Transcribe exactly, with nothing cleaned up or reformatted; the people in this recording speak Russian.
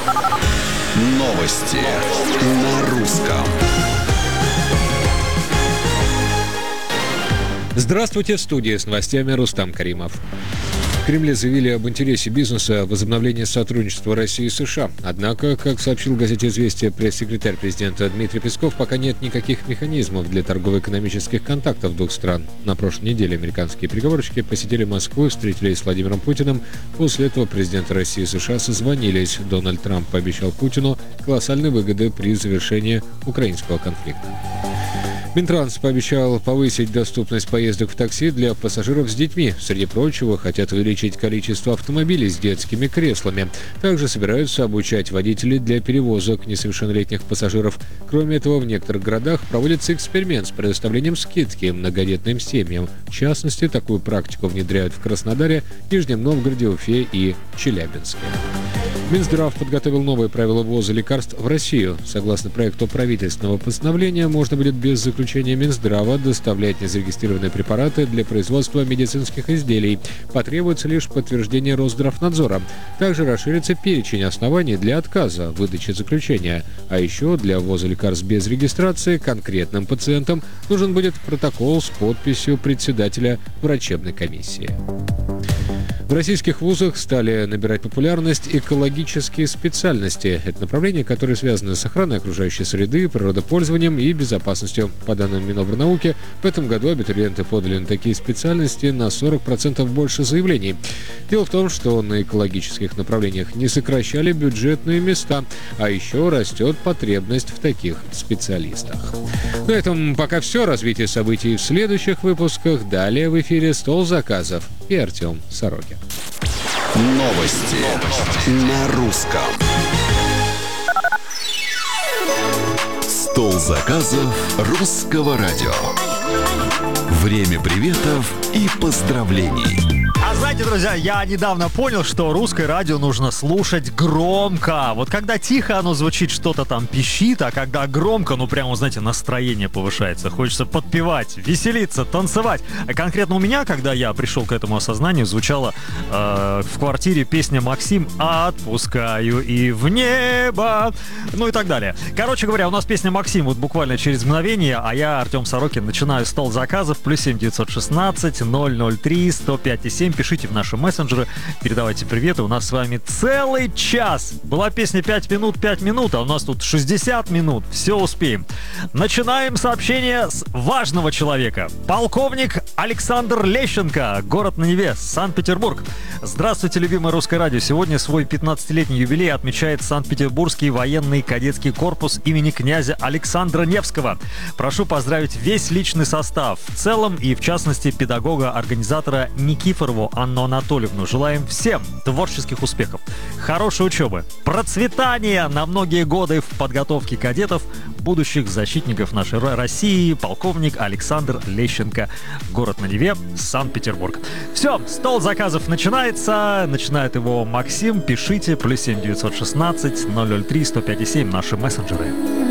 Новости на русском. Здравствуйте, в студии с новостями Рустам Каримов. В Кремле заявили об интересе бизнеса в возобновлении сотрудничества России и США. Однако, как сообщил в газете «Известия» пресс-секретарь президента Дмитрий Песков, пока нет никаких механизмов для торгово-экономических контактов двух стран. На прошлой неделе американские переговорщики посетили Москву и встретились с Владимиром Путиным. После этого президенты России и США созвонились. Дональд Трамп пообещал Путину колоссальные выгоды при завершении украинского конфликта. Минтранс пообещал повысить доступность поездок в такси для пассажиров с детьми. Среди прочего, хотят увеличить количество автомобилей с детскими креслами. Также собираются обучать водителей для перевозок несовершеннолетних пассажиров. Кроме этого, в некоторых городах проводится эксперимент с предоставлением скидки многодетным семьям. В частности, такую практику внедряют в Краснодаре, Нижнем Новгороде, Уфе и Челябинске. Минздрав подготовил новые правила ввоза лекарств в Россию. Согласно проекту правительственного постановления, можно будет без заключения Минздрава доставлять незарегистрированные препараты для производства медицинских изделий. Потребуется лишь подтверждение Росздравнадзора. Также расширится перечень оснований для отказа в выдаче заключения. А еще для ввоза лекарств без регистрации конкретным пациентам нужен будет протокол с подписью председателя врачебной комиссии. В российских вузах стали набирать популярность экологические специальности. Это направления, которые связаны с охраной окружающей среды, природопользованием и безопасностью. По данным Минобрнауки, в этом году абитуриенты подали на такие специальности на сорок процентов больше заявлений. Дело в том, что на экологических направлениях не сокращали бюджетные места, а еще растет потребность в таких специалистах. На этом пока все. Развитие событий в следующих выпусках. Далее в эфире «Стол заказов» и Артем Сорокин. Новости, Новости. на русском. Стол заказов русского радио. Время приветов и поздравлений. А знаете, друзья, я недавно понял, что русское радио нужно слушать громко. Вот когда тихо оно звучит, что-то там пищит, а когда громко, ну прямо, знаете, настроение повышается. Хочется подпевать, веселиться, танцевать. А конкретно у меня, когда я пришел к этому осознанию, звучала э, в квартире песня «Максим» «Отпускаю и в небо», ну и так далее. Короче говоря, у нас песня «Максим» вот буквально через мгновение, а я, Артем Сорокин, начинаю стол заказов. Плюс семь девятьсот шестнадцать ноль ноль три сто пять и семь. Пишите в наши мессенджеры, передавайте приветы. У нас с вами целый час. Была песня пять минут, пять минут, а у нас тут шестьдесят минут. Все успеем. Начинаем сообщение с важного человека. Полковник Александр Лещенко, город на Неве, Санкт-Петербург. Здравствуйте, любимое русское радио. Сегодня свой пятнадцатилетний юбилей отмечает Санкт-Петербургский военный кадетский корпус имени князя Александра Невского. Прошу поздравить весь личный состав в целом и, в частности, педагога-организатора Никифорову Анну Анатольевну. Желаем всем творческих успехов, хорошей учебы, процветания на многие годы в подготовке кадетов, будущих защитников нашей России. Полковник Александр Лещенко, город на Неве, Санкт-Петербург. Все, стол заказов начинается. Начинает его Максим. Пишите. Плюс семь девятьсот шестнадцать ноль ноль три сто пять и семь. Наши мессенджеры.